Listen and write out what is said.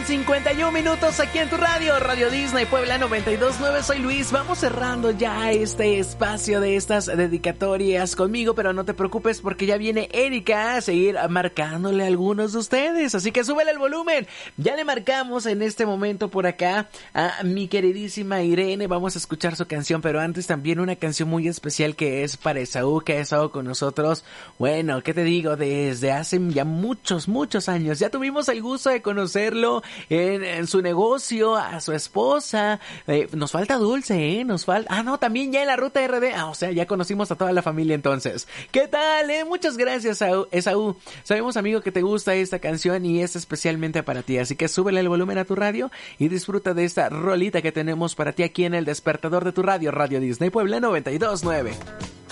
8:51 aquí en tu radio, Radio Disney Puebla 92.9. Soy Luis. Vamos cerrando ya este espacio de estas dedicatorias conmigo, pero no te preocupes porque ya viene Erika a seguir marcándole a algunos de ustedes. Así que súbele el volumen. Ya le marcamos en este momento por acá a mi queridísima Irene. Vamos a escuchar su canción, pero antes también una canción muy especial que es para Esaú, que ha estado con nosotros. Bueno, ¿qué te digo? Desde hace ya muchos años. Ya tuvimos el gusto de conocerlo en su negocio, a su esposa. Nos falta Dulce, nos falta... Ah, no, también ya en la ruta RD. O sea, ya conocimos a toda la familia entonces. ¿Qué tal, Muchas gracias, Esaú. Sabemos, amigo, que te gusta esta canción y es especialmente para ti. Así que súbele el volumen a tu radio y disfruta de esta rolita que tenemos para ti aquí en el despertador de tu radio, Radio Disney Puebla 92.9.